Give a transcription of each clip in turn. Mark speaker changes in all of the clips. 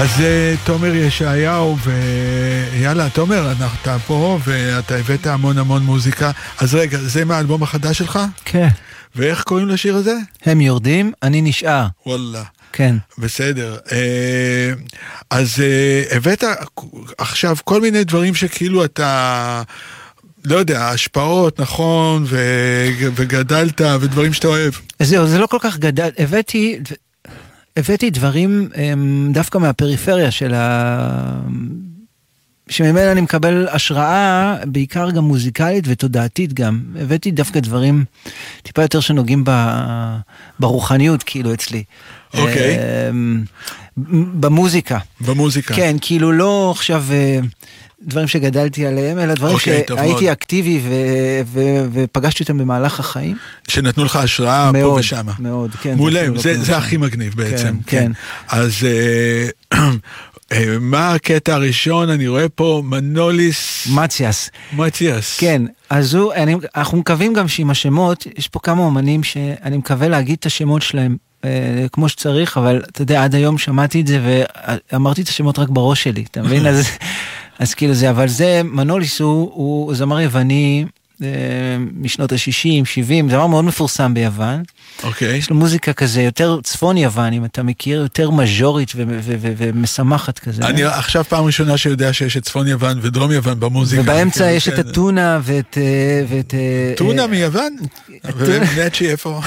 Speaker 1: אז תומר ישעיהו, ויאללה, תומר, אתה פה, ואתה הבאת המון המון מוזיקה. אז רגע, זה מהאלבום החדש שלך?
Speaker 2: כן.
Speaker 1: ואיך קוראים לשיר הזה?
Speaker 2: הם יורדים, אני נשאר.
Speaker 1: וואלה.
Speaker 2: כן.
Speaker 1: בסדר. אז הבאת עכשיו כל מיני דברים שכאילו אתה, לא יודע, השפעות, נכון, וגדלת, ודברים שאתה אוהב.
Speaker 2: זהו, זה לא כל כך גדל. הבאתי דברים דווקא מהפריפריה שממנה אני מקבל השראה, בעיקר גם מוזיקלית ותודעתית גם. הבאתי דווקא דברים טיפה יותר שנוגעים ברוחניות, כאילו, אצלי.
Speaker 1: אוקיי.
Speaker 2: במוזיקה.
Speaker 1: במוזיקה.
Speaker 2: כן, כאילו לא עכשיו דברים שגדלתי עליהם, אלא דברים שהייתי אקטיבי ופגשתי אותם במהלך החיים.
Speaker 1: שנתנו לך השראה פה ושם.
Speaker 2: מאוד, מאוד, כן.
Speaker 1: מעולה, זה הכי מגניב בעצם.
Speaker 2: כן.
Speaker 1: אז מה הקטע הראשון? אני רואה פה מנוליס מציאס.
Speaker 2: כן, אז אנחנו מקווים גם שעם השמות, יש פה כמה אומנים שאני מקווה להגיד את השמות שלהם כמו שצריך, אבל אתה יודע, עד היום שמעתי את זה ואמרתי את השמות רק בראש שלי, אתה מבין? אז כאילו זה, אבל זה, מנוליס הוא זמר יווני משנות ה-60, 70, זמר מאוד מפורסם ביוון.
Speaker 1: אוקיי.
Speaker 2: יש לו מוזיקה כזה, יותר צפון יוון, אם אתה מכיר, יותר מז'ורית ומשמחת כזה.
Speaker 1: אני עכשיו פעם ראשונה שיודע שיש את צפון יוון ודרום יוון במוזיקה.
Speaker 2: ובאמצע יש את הטונה ואת...
Speaker 1: טונה מיוון? ונצ'י איפה?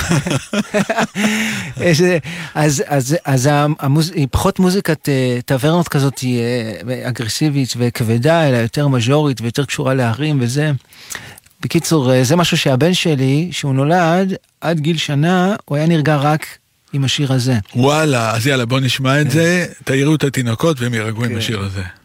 Speaker 2: אז היא פחות מוזיקת טברנות כזאת, היא אגרסיבית וכבדה, אלא יותר מז'ורית ויותר קשורה להרים וזה. בקיצור, זה משהו שהבן שלי, שהוא נולד, עד גיל שנה, הוא היה נרגע רק עם השיר הזה.
Speaker 1: וואלה, אז יאללה, בוא נשמע את זה, תאירו את התינוקות והם ירגעו עם השיר הזה.